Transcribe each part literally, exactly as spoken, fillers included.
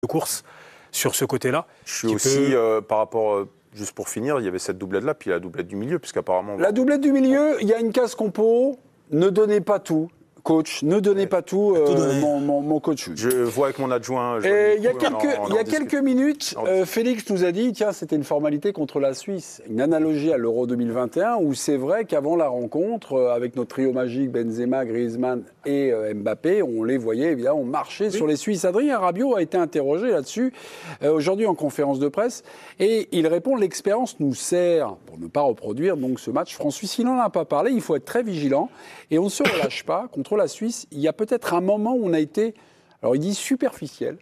de course sur ce côté-là. Je suis aussi, peut... euh, par rapport, euh, juste pour finir, il y avait cette doublette-là, puis la doublette du milieu, puisqu'apparemment... La doublette du milieu, il y a une case compo, ne donnez pas tout. Coach, ne donnez pas tout, euh, tout mon, mon, mon coach. Je vois avec mon adjoint. Il y a quelques, en, en il y a quelques minutes, euh, Félix nous a dit, tiens, c'était une formalité contre la Suisse. Une analogie à l'Euro deux mille vingt et un, où c'est vrai qu'avant la rencontre, euh, avec notre trio magique, Benzema, Griezmann et euh, Mbappé, on les voyait, évidemment, on marchait oui. sur les Suisses. Adrien Rabiot a été interrogé là-dessus, euh, aujourd'hui en conférence de presse, et il répond, l'expérience nous sert, pour ne pas reproduire donc ce match France-Suisse. Il n'en a pas parlé, il faut être très vigilant, et on ne se relâche pas contre la Suisse. Il y a peut-être un moment où on a été, alors il dit superficiel,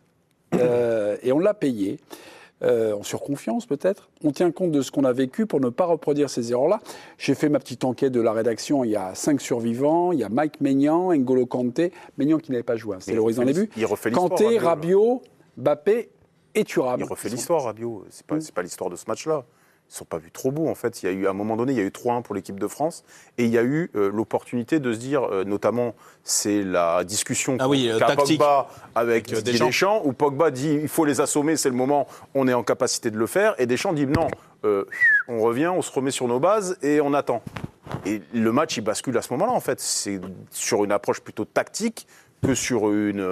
euh, et on l'a payé, euh, en surconfiance peut-être. On tient compte de ce qu'on a vécu pour ne pas reproduire ces erreurs-là. J'ai fait ma petite enquête de la rédaction, il y a cinq survivants, il y a Mike Maignan, N'Golo Kanté, Maignan qui n'avait pas joué, hein, c'était l'horizon début, Kanté, Rabiot, Mbappé et Thuram. Il refait l'histoire, Rabiot, c'est pas, c'est pas l'histoire de ce match-là. Ils ne sont pas vus trop beaux, en fait. Il y a eu, à un moment donné, il y a eu trois un pour l'équipe de France. Et il y a eu euh, l'opportunité de se dire, euh, notamment, c'est la discussion ah oui, qu'a tactique. Pogba avec euh, Didier Deschamps, où Pogba dit il faut les assommer, c'est le moment, on est en capacité de le faire. Et Deschamps dit non, euh, on revient, on se remet sur nos bases et on attend. Et le match, il bascule à ce moment-là, en fait. C'est sur une approche plutôt tactique que sur une,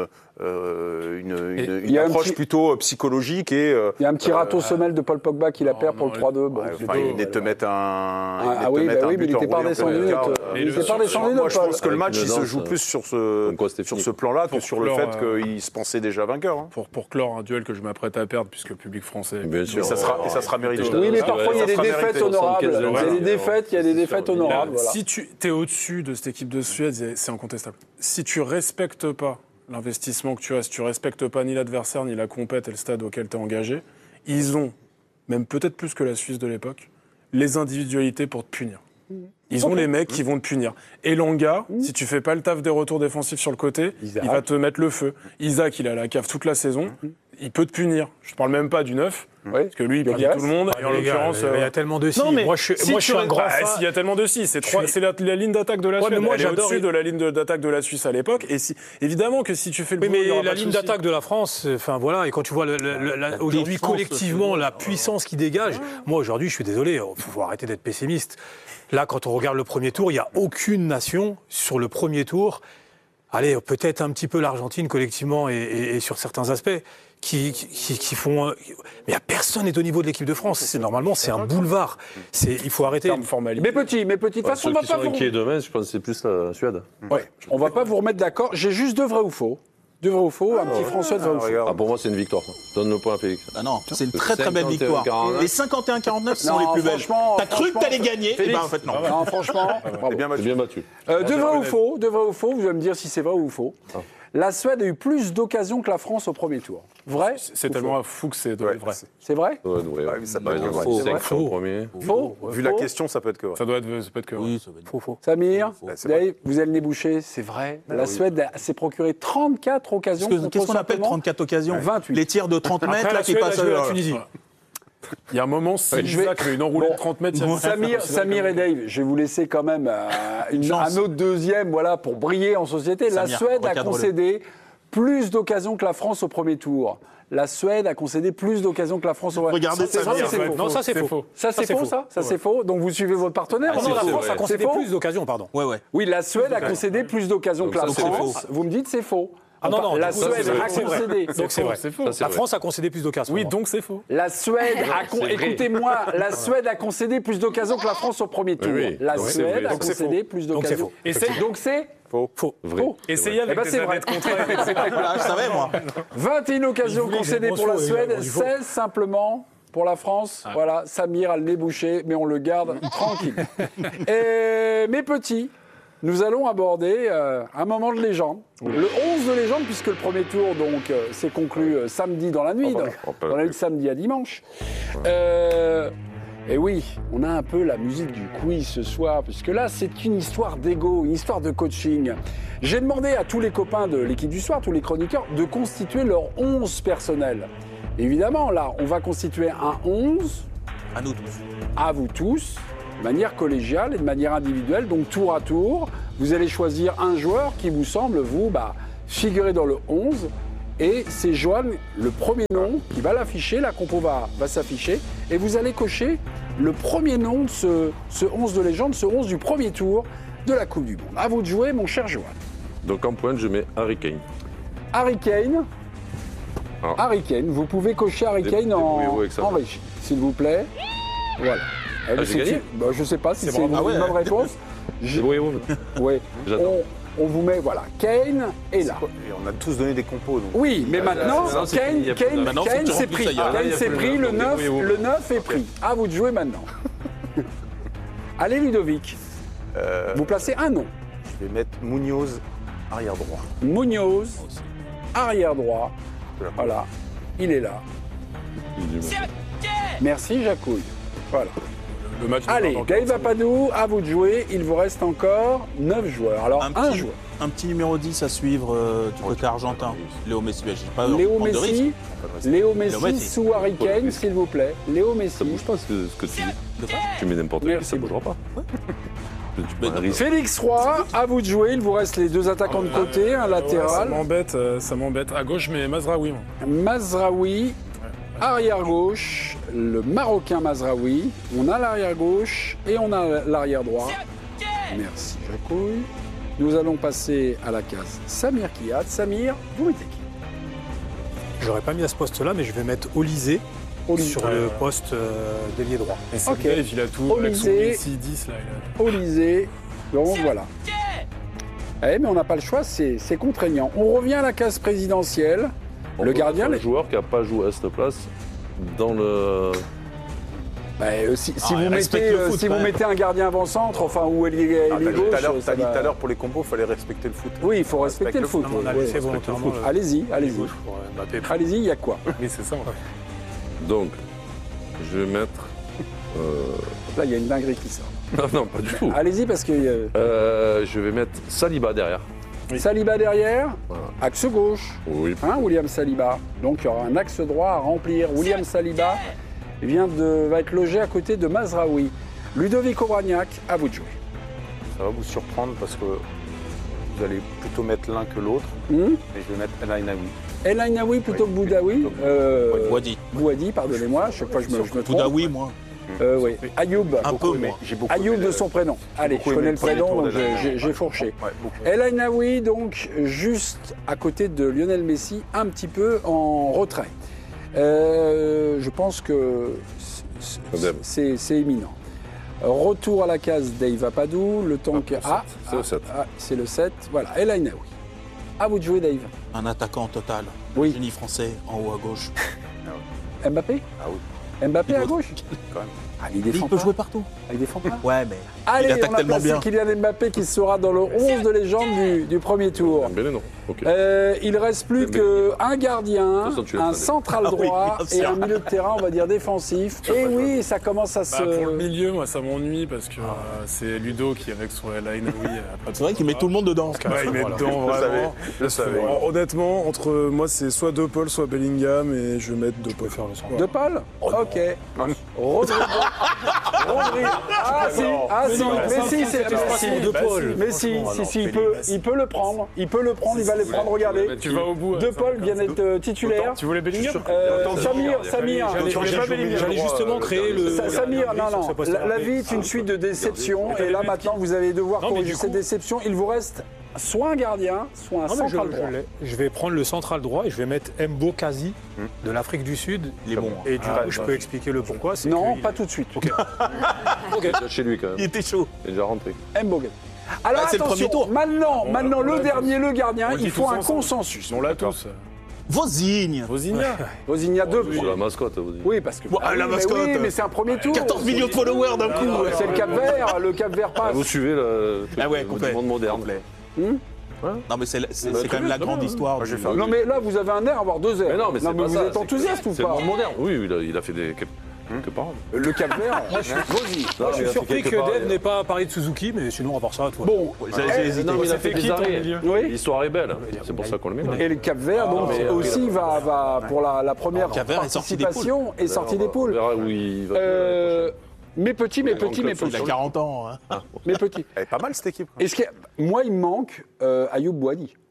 euh, une, une, une approche petit... plutôt psychologique. Et, euh, il y a un petit râteau euh, semelle de Paul Pogba qui la perd pour le trois deux. Bon, ouais, enfin, il venait de te mettre un, ah, ah oui, bah oui, mais il n'était pas redescendu. Il n'était pas redescendu. Moi, je pense que le match, il se joue plus sur ce, sur ce plan-là que sur le fait qu'il se pensait déjà vainqueur. Pour, pour clore un duel que je m'apprête à perdre, puisque le public français... Bien sûr. Et ça sera, et ça sera mérité. Oui, mais parfois, il y a des défaites honorables. Il y a des défaites, il y a des défaites honorables. Si tu es au-dessus de cette équipe de Suède, c'est incontestable. Si tu respectes pas l'investissement que tu as, si tu ne respectes pas ni l'adversaire, ni la compète et le stade auquel tu es engagé, ils ont, même peut-être plus que la Suisse de l'époque, les individualités pour te punir. Ils ont okay. les mecs qui vont te punir. Et Elanga, mmh. si tu fais pas le taf des retours défensifs sur le côté, Isaac. il va te mettre le feu. Isaac, il a la cave toute la saison, mmh. il peut te punir. Je te parle même pas du neuf, mmh. parce que lui, il punit tout le monde. Et en l'occurrence, il y a tellement de si. Non, mais moi, je, si moi, je suis un grand bah, fan. S'il y a tellement de si, c'est, trois, c'est la, la ligne d'attaque de la ouais, Suède. Moi, elle est au-dessus de la ligne d'attaque de la Suisse à l'époque. Et si, évidemment que si tu fais le oui, boulot, mais la ligne d'attaque de la France, enfin voilà, et quand tu vois le, le, la, aujourd'hui collectivement la puissance qui dégage, moi aujourd'hui, je suis désolé, il faut arrêter d'être pessimiste. Là, quand on regarde le premier tour, il n'y a aucune nation sur le premier tour, allez, peut-être un petit peu l'Argentine collectivement et, et, et sur certains aspects, qui, qui, qui font... Mais il n'y a personne n'est au niveau de l'équipe de France. C'est, normalement, c'est un boulevard. C'est, il faut arrêter. Mais petit, mais petit, de toute façon, on va pas vous... Qui demain, je pense que c'est plus la Suède. Ouais, on ne va pas vous remettre d'accord. J'ai juste deux vrais ou faux. Deux vrais ou faux, un petit Français de vrai ou faux. Ah, pour moi, c'est une victoire. Donne le point à Félix. Ah non, c'est une très très belle victoire. Les cinquante et un quarante-neuf sont les plus belles. T'as cru que t'allais gagner ? Eh ben en fait non. Non, franchement, c'est bien battu. bien battu. Euh, deux vrais ou faux, deux vrais ou faux, vous allez me dire si c'est vrai ou faux. Ah. La Suède a eu plus d'occasions que la France au premier tour. Vrai ? C'est tellement fou que c'est vrai. C'est vrai ? Ouais, vrai. Ouais, ça peut être faux. C'est faux. Premier. Faux. Vu la question, ça peut être que vrai. Ça doit être, ça peut être que vrai. Oui, ça peut être faux. Faux. Samir, Dave, vous allez les boucher, c'est vrai. La Suède s'est procuré trente-quatre occasions. Qu'est-ce qu'on appelle trente-quatre occasions ? vingt-huit. Les tirs de trente mètres là qui passent à la Tunisie. Il y a un moment, si je vais une enroulée de trente mètres. Bon, Samir, Samir et Dave, je vais vous laisser quand même euh, une, un autre deuxième, voilà, pour briller en société. La Samir, Suède a concédé plus d'occasions que la France au premier tour. La Suède a concédé plus d'occasions que la France au premier tour. Regardez ça, c'est faux. Non, ça c'est faux. Ça c'est faux, ça Ça c'est faux. Donc vous suivez votre partenaire. Non, la France a concédé plus d'occasions, pardon. Ouais, ouais. Oui, la Suède a concédé plus d'occasions que la France. Vous me dites c'est faux. Ah non, non, la Suède a concédé. Donc c'est vrai. C'est faux. La France a concédé plus d'occasions. Oui, donc c'est faux. La Suède a concédé. Écoutez-moi, la Suède a concédé plus d'occasions que la France au premier tour. La Suède a concédé plus d'occasions. Donc c'est faux. Faux. Vrai. Faux. Essayez avec des années de contrat. Je savais moi. vingt et une occasions concédées pour la Suède, seize simplement pour la France. Ah. Voilà, Samir a le nez bouché, mais on le garde tranquille. Et mes petits, nous allons aborder euh, un moment de légende. Le onze de légende, puisque le premier tour donc euh, s'est conclu euh, samedi dans la nuit, oh, dans, dans la nuit de samedi à dimanche. Euh, et oui, on a un peu la musique du quiz ce soir, puisque là, c'est une histoire d'ego, une histoire de coaching. J'ai demandé à tous les copains de l'équipe du soir, tous les chroniqueurs, de constituer leur onze personnel. Évidemment, là, on va constituer un onze. À nous tous. À vous tous, de manière collégiale et de manière individuelle, donc tour à tour. Vous allez choisir un joueur qui vous semble, vous, bah, figurer dans le onze. Et c'est Joanne, le premier nom, qui va l'afficher, la compo va, va s'afficher, et vous allez cocher le premier nom de ce, ce onze de légende, ce onze du premier tour de la Coupe du Monde. À vous de jouer, mon cher Joanne. Donc en pointe, je mets Harry Kane. Harry Kane. Ah. Harry Kane, vous pouvez cocher Harry Kane en, en régie, s'il vous plaît. Voilà. Ah, j'ai gagné bah, je ne sais pas si c'est, c'est une ah ouais. bonne réponse. J'ai... Oui, oui. Ouais. On, on vous met, voilà, Kane est là. Et on a tous donné des compos. Donc. Oui, mais ah, maintenant, ça, ça, Kane, Kane, maintenant, Kane c'est pris. Ça, Kane c'est pris, le neuf, le neuf est pris. À vous de jouer maintenant. Allez, Ludovic. Euh, vous placez un nom. Je vais mettre Munoz, arrière droit. Munoz, arrière droit. Voilà, il est là. Merci, Jacouille. Voilà. Le match Allez, Dave Apadou, à vous de jouer. Il vous reste encore neuf joueurs. Alors, un, un petit, joueur. Un petit numéro dix à suivre euh, du côté argentin. Léo Messi. Ben, j'ai pas Léo Messi, Léo Messi, Messi sous Harry Kane, s'il vous plaît. Léo Messi. Ça bouge pas ce que, ce que tu dis. Tu mets n'importe qui, ça bougera pas. Ouais. Ben, Félix Roy, à vous de jouer. Il vous reste les deux attaquants de côté, un latéral. Ouais, ça m'embête, euh, ça m'embête. À gauche, mais Mazraoui. Moi. Mazraoui, arrière gauche, le Marocain Mazraoui. On a l'arrière gauche et on a l'arrière droit. Merci Jacouille. Nous allons passer à la case Samir Kiat. Samir, vous mettez qui? J'aurais pas mis à ce poste-là, mais je vais mettre Olysée sur Ouais, le ouais. poste euh, d'ailier droit. Et c'est Ok. okay. Il a tout avec son Olysée. Messi dix là. Il a... Olysée. Donc voilà. Eh, mais on n'a pas le choix, c'est, c'est contraignant. On revient à la case présidentielle. On le peut gardien. mettre Les... Un joueur qui n'a pas joué à cette place dans le. Bah, euh, si si, Ah, vous, il mettez, respecte le euh, foot, si quand vous même. mettez un gardien avant-centre, enfin, ou ailier Ah, ailier t'as dit tout à l'heure- gauche, t'as ça dit tout va- à l'heure pour les compos, il fallait respecter le foot. Oui, il faut respecter le foot. Non, on a ouais. laissé volontairement. le- Allez-y, allez-y. gauche pour, euh, Mbappé. Allez-y, il y a quoi? Oui, c'est ça. En fait. Donc, je vais mettre. Euh... Là, il y a une dinguerie qui sort. Non, non, pas du tout. Allez-y, parce que euh, Euh, je vais mettre Saliba derrière. Oui. Saliba derrière, Voilà. axe gauche, Oui. hein, William Saliba. Donc, il y aura un axe droit à remplir. William Saliba vient de, va être logé à côté de Mazraoui. Ludovic Obraniak, à vous de jouer. Ça va vous surprendre parce que vous allez plutôt mettre l'un que l'autre. Hmm Et je vais mettre El Ainaoui. El Ainaoui plutôt Oui, que Boudaoui. plutôt que- Euh, Bouhaddi. Bouhaddi, pardonnez-moi, chaque fois je me, je me trompe. Boudaoui, moi. Euh, oui. Ayoub. Un peu, aimé. moi. J'ai beaucoup Ayoub aimé de le- son prénom. Allez, je beaucoup connais aimé le le premier prénom, tour donc d'El Ainaoui. j'ai- j'ai Ouais. fourché. Ouais, beaucoup. El Ainaoui, donc, juste à côté de Lionel Messi, un petit peu en retrait. Euh, je pense que c'est- Problème. c'est c'est éminent. Retour à la case Dave Apadou, le temps que... Ah, C'est le ah, sept. ah, c'est le sept. Voilà, El Ainaoui. À vous de jouer, Dave. Un attaquant total. Oui. Génie français en haut à gauche. Mbappé Ah oui. Mbappé à gauche Quand même. Ah, il Il défend peut pas. jouer partout. Ah, il défend pas. Ouais, mais Allez, il attaque on a tellement placé bien. Kylian Mbappé qui sera dans le onze de légende du, du premier tour. Dembélé, non. Ok. Euh, il reste plus qu'un gardien, De toute façon, tu l'as un pas dit. central Ah oui, droit bien et sûr. un milieu de terrain, on va dire défensif. Et oui, ça commence à se... Bah, pour le milieu, moi, ça m'ennuie parce que euh, c'est Ludo qui est avec son El Ainaoui. C'est vrai qu'il met tout le monde dedans. ce Ouais, il met Voilà. dedans Je le savais. vraiment. Je le savais. Alors, honnêtement, entre moi, c'est soit De Paul, soit Bellingham, et je vais mettre De Paul. faire le centre. De Paul Ok. Rodrigo. Rodrigo. Ah si, ah si, mais si, c'est pas si, De Paul. Mais si, Franchement, si, alors, si, il peut, il peut le prendre. Il peut le prendre, il va le prendre, regardez. Tu vas au bout. De Paul vient d'être euh, titulaire. Tu voulais Bellingham Euh, Samir, Samir. J'allais- Tu J'allais pas Bellingham, j'allais je crois, justement euh, créer le. Sa- Samir, non, non. La, la vie est une suite de déceptions. Et là, maintenant, vous allez devoir Non, mais corriger du ces coup- déceptions. Il vous reste soit un gardien, soit un Non, mais je, central je droit. l'ai. Je vais prendre le central droit et je vais mettre Mbo Kazi de l'Afrique du Sud. Il est bon. Et du Ah, coup, je bah, peux expliquer le pourquoi. c'est Non, que pas il- tout de suite. Ok. Il est déjà chez lui quand Il même. était chaud. Il est déjà rentré. Mbogen. Alors Ah, c'est le attention, premier tour. maintenant, On- maintenant on le l'a dernier, le gardien, On le il dit faut tous un ensemble. consensus. On l'a tous. Vozigne. Vozinha. Vozinha deux C'est points. la mascotte, vous dites. Oui, parce que. Bon, Ah la oui, mais mascotte. oui, mais c'est un premier tour. quatorze millions de followers d'un coup. Euh, C'est le Cap Vert, le Cap Vert Ah, passe. vous suivez le truc Ah ouais, du complet. monde moderne. Complet. Hmm Non, mais c'est c'est- Bah, c'est très quand même la bien, grande très bien. histoire. Moi, je vais du- faire Non, mais là, vous avez un air à avoir deux airs. Mais non, mais c'est pas vous ça, êtes c'est enthousiaste que- ou C'est le pas monde moderne. Oui, il a, il a fait des quelques, quelques paroles. Le Cap Vert, moi, je suis Vozi. Non, Je suis il a fait surpris quelques que paroles. Dev n'ait pas parlé de Suzuki, mais sinon, à part ça, toi. Bon, J'ai j'ai Eh, hésité. Non, mais il a C'était fait des qui ton arrêts. milieu oui. L'histoire est belle. C'est pour ça qu'on le met. Et le Cap Vert, donc, mais, euh, aussi oui, va, va pour la, la première Cap Vert est sorti des participation et sorti des On poules. verra où il va. Euh, Mes petits, mes petits, mes club Il a petits. quarante ans. hein. Mes petits. Elle est pas mal cette équipe. Est-ce que moi, il me manque euh, Ayoub Bouhaddi. Oui.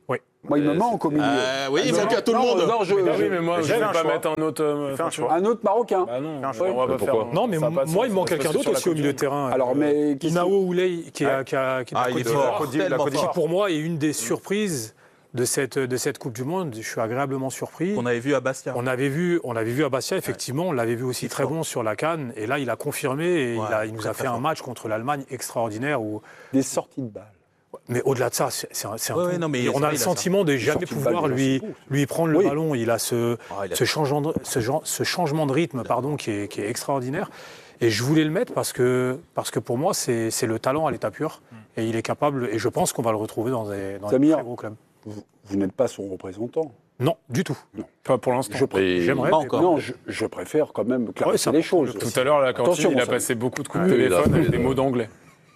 Moi, il me manque au milieu. Euh, oui, il Ah, manque non, à tout le non, monde. Non, je, Ah je- oui, mais moi, Mais je j'ai vais un pas choix. mettre un autre. euh, Fais un enfin, choix. un autre Marocain. Bah non, Fais un on choix. va pas Pourquoi faire. Non, mais ça a pas de moi, il sens, me manque ça se quelqu'un passe d'autre sur la aussi au Coupe milieu du de terrain. Alors, mais qu'est-ce Inao Ouley, qui est Ouais. à- qui a- qui est de Ah, la il Côte est d'Ivoire. fort, Côte d'Ivoire, tellement la Côte Qui, fort. pour moi, est une des surprises de cette, de cette Coupe du Monde. Je suis agréablement surpris. Qu'on avait vu à Bastia. On avait vu, on l'avait vu à Bastia, effectivement, on l'avait vu aussi très bon sur la CAN, et là il a confirmé, et Ouais, il, a- il nous très, a très fait un fort. match contre l'Allemagne extraordinaire. Où... Des sorties de balles. Mais au-delà de ça, c'est c'est un, c'est un Ouais, tout. ouais, non, mais Et c'est on vrai, a le il a sentiment de jamais sorties de pouvoir balles, lui, c'est beau. lui prendre le Oui. ballon. Il a ce, Ah, il a- ce, changement de, ce, genre- ce changement de rythme pardon, qui, est, qui est extraordinaire. Et je voulais le mettre parce que, parce que pour moi, c'est c'est le talent à l'état pur, et il est capable, et je pense qu'on va le retrouver dans des, dans des Samir. très gros clubs. Vous, vous n'êtes pas son représentant. Non, du tout. Pas pour l'instant. Je Et- J'aimerais. Pas mais encore. Non, je, je préfère quand même clarifier ça- les choses. Tout à l'heure, à la cantine, Attention, il a ça- passé beaucoup de coups Ouais, de il a- téléphone avec il a- des mots d'anglais.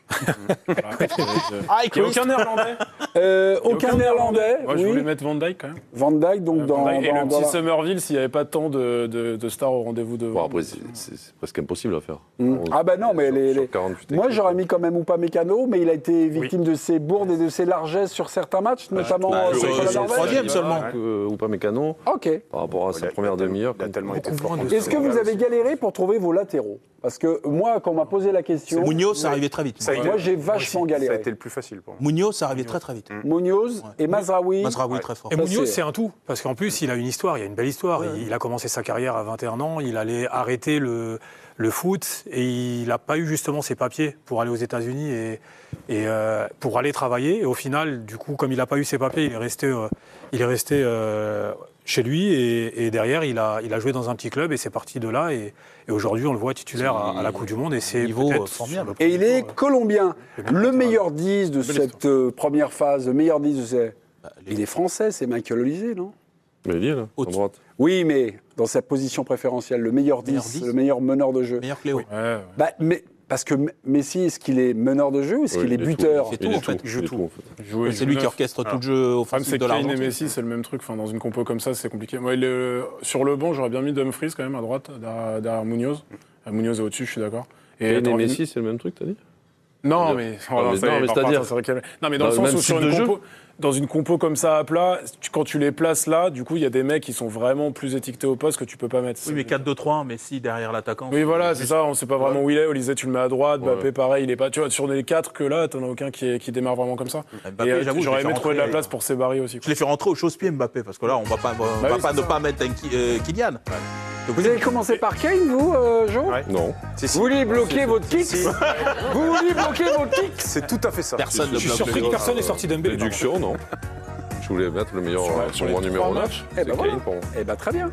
Voilà. Ah, Il n'y a aucun néerlandais. Euh, Il y a aucun néerlandais. Moi, je oui. voulais mettre Van Dijk quand même. Van Dijk, donc dans. Van Dijk. Et dans- le dans petit la- Somerville, s'il n'y avait pas tant de, de, de stars au rendez-vous de. Bon, après, c'est c'est- c'est presque impossible à faire. Mm. Ah bah non, mais Sur- les, sur les- quarante-huit moi équipes. j'aurais mis quand même Upamecano, mais il a été victime de ses bourdes et de ses largesses sur certains matchs, notamment bah, euh, sur- contre la sur le Norvège. troisième seulement. Euh, ou pas Mécano, Ok. par rapport à Il sa a- première il a tellement- demi-heure. Il a tellement été beaucoup fort. moins de- contre Est-ce que vous avez galéré pour trouver vos latéraux? Parce que moi, quand on m'a posé la question, Munoz, ça arrivait très vite. Ça a été- moi j'ai vachement Ça a galéré. été le plus facile pour moi. Munoz, ça arrivait très très vite. Munoz et Mazraoui. Mazraoui, très fort. Et Ça, Munoz, c'est- c'est un tout. Parce qu'en plus, il a une histoire, il y a une belle histoire. Il, il a commencé sa carrière à vingt et un ans, il allait arrêter le, le foot et il n'a pas eu justement ses papiers pour aller aux États-Unis et, et euh, pour aller travailler. Et au final, du coup, comme il n'a pas eu ses papiers, il est resté, euh, il est resté euh, chez lui et, et derrière, il a, il a joué dans un petit club et c'est parti de là. Et, et aujourd'hui, on le voit titulaire à, à la Coupe du Monde et c'est Niveau, peut-être euh, formidable. sur le Et il premier est tour, euh, colombien. Le meilleur dix de Belle cette euh, première phase, le meilleur dix de ces... Bah, les- Il est français, c'est Michael Olysée, non? Mais il est là, à Haute. droite. Oui, mais dans sa position préférentielle, le meilleur Meilleur dix, dix. le meilleur meneur de jeu. Meilleur Cléo. Ouais, ouais. Bah, mais, parce que M- Messi, est-ce qu'il est meneur de jeu ou est-ce Oui, qu'il est il est buteur? tout. Il fait Il tout, est en fait. tout. Il joue Il est tout. tout, en fait. Jouer, C'est joue lui qui neuf. orchestre Alors, tout le jeu Le problème, offensif c'est de que Kane et l'Argentine. Messi, c'est le même truc. Enfin, dans une compo comme ça, c'est compliqué. Moi, il est- sur le banc, j'aurais bien mis Dumfries quand même à droite, derrière, derrière Munoz. Euh, Munoz est au-dessus, je suis d'accord. Kane et t'aurais- Messi, c'est le même truc, t'as dit? Non, Ah, mais, mais ça non, y est, mais par contre, c'est-à-dire- c'est vrai qu'il y avait- Non, mais dans Dans le le sens même où sur style une de compo, dans une compo comme ça à plat, tu- quand tu les places là, du coup, il y a des mecs qui sont vraiment plus étiquetés au poste que tu peux pas mettre. Oui, mais quatre deux trois, Messi derrière l'attaquant. Oui, voilà, c'est ça, on sait pas vraiment où il est. Olysée, tu le mets à droite, Ouais. Mbappé, pareil, il est pas. Tu vois, sur les quatre que là, t'en as aucun qui, est- qui démarre vraiment comme ça. Mbappé, Et, euh, j'avoue, je j'aurais l'ai fait aimé trouver de la rentrer, place pour Sebari aussi. Je l'ai fait rentrer au chausse-pied Mbappé, parce que là, on va pas, on Bah va oui, pas c'est ne ça. pas mettre un Ki- euh, Kylian. Vous avez commencé par Kane, vous, euh, Jo? Ouais. Non. Si, si. Vous vouliez bloquer votre kick? Vous vouliez bloquer votre kick? C'est tout à fait ça. Personne ne Je suis bloque surpris le que jeu. personne n'est sorti d'Embélé. Déduction, non. Je voulais mettre le meilleur, Sur- euh, sur pour moi les numéro trois neuf. matchs. Eh C'est ben voilà. Kane pour moi. Eh ben très bien.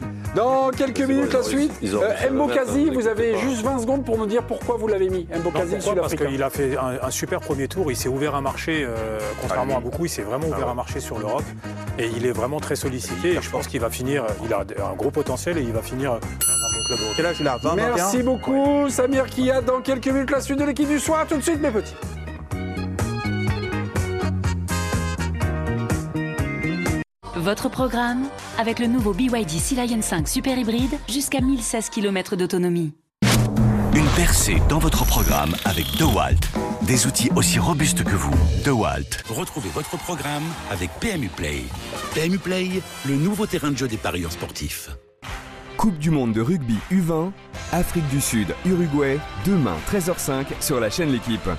Dans quelques C'est minutes, bon, la ils suite. auraient- ils auraient Euh, pu le Mbokazi, mettre, vous ne avez l'inquiétez pas. juste vingt secondes pour nous dire pourquoi vous l'avez mis. Mbokazi, Pourquoi Parce sud-africain. qu'il a fait un, un super premier tour, il s'est ouvert un marché, euh, contrairement Ah, à lui. beaucoup, il s'est vraiment ouvert ouais. un marché sur l'Europe et il est vraiment très sollicité et je pense qu'il va finir, il a un gros potentiel et il va finir dans un bon club européen. Quel âge il a vingt, vingt et un Merci beaucoup, Samir Kia. Dans quelques minutes, la suite de l'équipe du soir. Tout de suite, mes petits. Votre programme avec le nouveau B Y D Sea Lion cinq Super Hybride jusqu'à mille seize kilomètres d'autonomie. Une percée dans votre programme avec DeWalt. Des outils aussi robustes que vous. DeWalt. Retrouvez votre programme avec P M U Play. P M U Play, le nouveau terrain de jeu des parieurs sportifs. Coupe du monde de rugby U vingt, Afrique du Sud, Uruguay, demain treize heures cinq sur la chaîne L'équipe.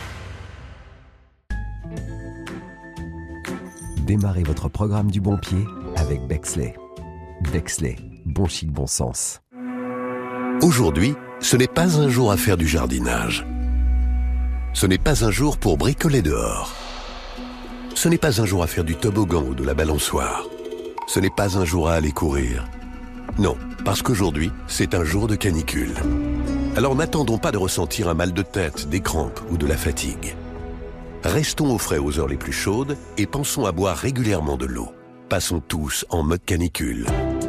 Démarrez votre programme du bon pied avec Bexley. Bexley, bon chic, bon sens. Aujourd'hui, ce n'est pas un jour à faire du jardinage. Ce n'est pas un jour pour bricoler dehors. Ce n'est pas un jour à faire du toboggan ou de la balançoire. Ce n'est pas un jour à aller courir. Non, parce qu'aujourd'hui, c'est un jour de canicule. Alors n'attendons pas de ressentir un mal de tête, des crampes ou de la fatigue. Restons au frais aux heures les plus chaudes et pensons à boire régulièrement de l'eau. Passons tous en mode canicule.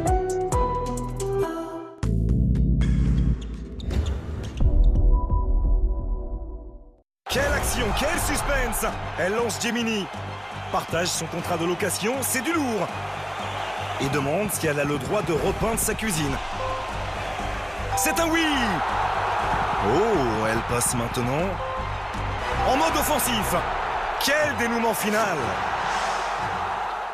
Quelle action, quel suspense! Elle lance Gemini. Partage son contrat de location, c'est du lourd. Et demande si elle a le droit de repeindre sa cuisine. C'est un oui! Oh, elle passe maintenant en mode offensif. Quel dénouement final!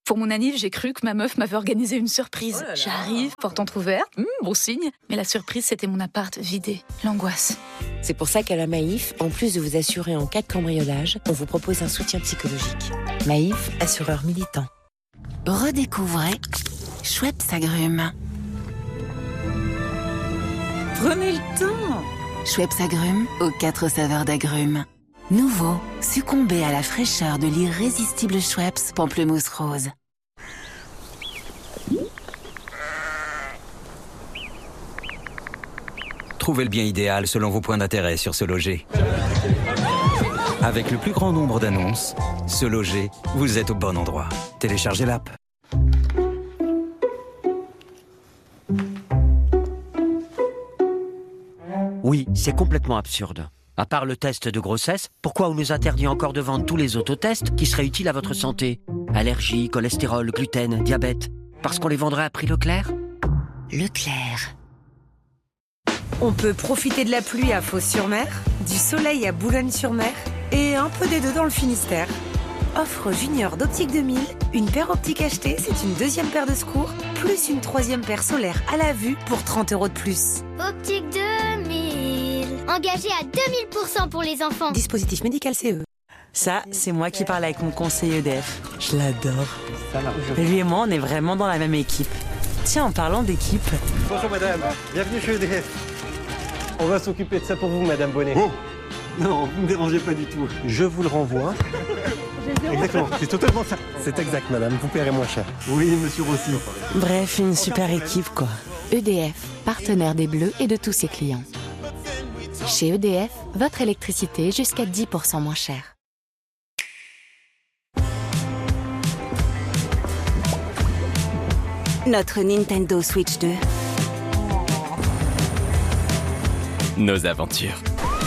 Pour mon anniv, j'ai cru que ma meuf m'avait organisé une surprise. Oh J'arrive, porte entrouverte, mmh, bon signe. Mais la surprise, c'était mon appart vidé. L'angoisse. C'est pour ça qu'à la Maïf, en plus de vous assurer en cas de cambriolage, on vous propose un soutien psychologique. Maïf, assureur militant. Redécouvrez Schweppes Agrumes. Prenez le temps. Schweppes Agrumes aux quatre saveurs d'agrumes. Nouveau, succombez à la fraîcheur de l'irrésistible Schweppes Pamplemousse Rose. Trouvez le bien idéal selon vos points d'intérêt sur Se Loger. Avec le plus grand nombre d'annonces, Se Loger, vous êtes au bon endroit. Téléchargez l'app. Oui, c'est complètement absurde. À part le test de grossesse, pourquoi on nous interdit encore de vendre tous les autotests qui seraient utiles à votre santé? Allergie, cholestérol, gluten, diabète. Parce qu'on les vendrait à prix Leclerc? Leclerc. On peut profiter de la pluie à Fos-sur-Mer, du soleil à Boulogne-sur-Mer et un peu des deux dans le Finistère. Offre junior d'Optique deux mille, une paire optique achetée, c'est une deuxième paire de secours, plus une troisième paire solaire à la vue pour trente euros de plus. Optique deux mille, engagé à deux mille pour cent pour les enfants. Dispositif médical C E. Ça, c'est moi qui parle avec mon conseiller E D F. Je l'adore. Lui et moi, on est vraiment dans la même équipe. Tiens, en parlant d'équipe... Bonjour madame, bienvenue chez E D F. On va s'occuper de ça pour vous, madame Bonnet. Oh non, vous ne me dérangez pas du tout. Je vous le renvoie. Exactement, c'est totalement ça. C'est exact, madame, vous paierez moins cher. Oui, monsieur Rossi. Bref, une super équipe, quoi. E D F, partenaire des Bleus et de tous ses clients. Chez E D F, votre électricité jusqu'à dix pour cent moins chère. Notre Nintendo Switch deux. Nos aventures.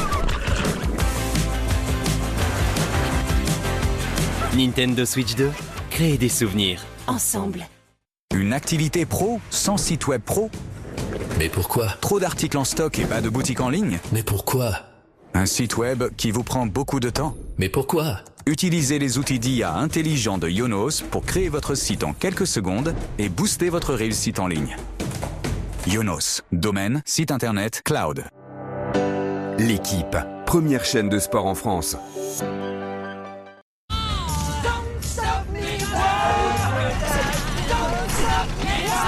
Nintendo Switch deux, créer des souvenirs. Ensemble. Une activité pro sans site web pro? Mais pourquoi? Trop d'articles en stock et pas de boutique en ligne? Mais pourquoi? Un site web qui vous prend beaucoup de temps? Mais pourquoi? Utilisez les outils d'I A intelligents de Yonos pour créer votre site en quelques secondes et booster votre réussite en ligne. Yonos, domaine, site internet, cloud. L'équipe, première chaîne de sport en France.